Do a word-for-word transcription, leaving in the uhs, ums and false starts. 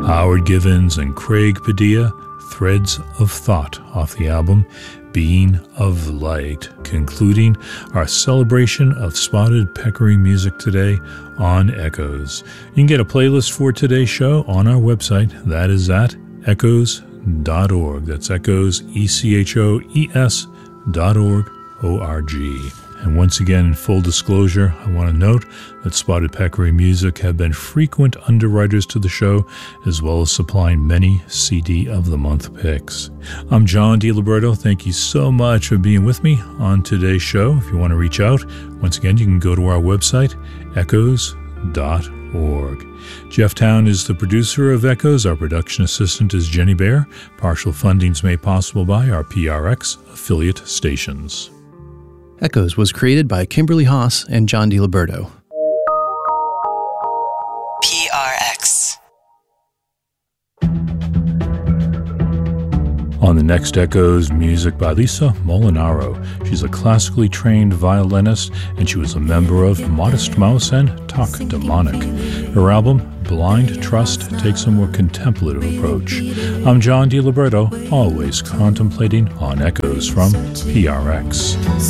Howard Givens and Craig Padilla, Threads of Thought, off the album Being of Light, concluding our celebration of spotted peccary music today on Echoes. You can get a playlist for today's show on our website. That is at echoes dot org. That's Echoes, E C H O E S dot org, O R G. And once again, in full disclosure, I want to note that Spotted Peccary Music have been frequent underwriters to the show, as well as supplying many C D of the Month picks. I'm John DiLiberto. Thank you so much for being with me on today's show. If you want to reach out, once again, you can go to our website, echoes dot org. Jeff Town is the producer of Echoes. Our production assistant is Jenny Bear. Partial funding is made possible by our P R X affiliate stations. Echoes was created by Kimberly Haas and John DiLiberto. P R X. On the next Echoes, music by Lisa Molinaro. She's a classically trained violinist, and she was a member of Modest Mouse and Talk Demonic. Her album, Blind Trust, takes a more contemplative approach. I'm John DiLiberto, always contemplating on Echoes from P R X.